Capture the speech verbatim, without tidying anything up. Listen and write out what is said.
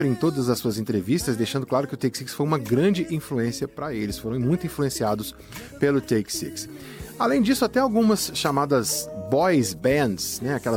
em todas as suas entrevistas, deixando claro que o Take Six foi uma grande influência para eles, foram muito influenciados pelo Take Six. Além disso, até algumas chamadas boys bands, né, aquelas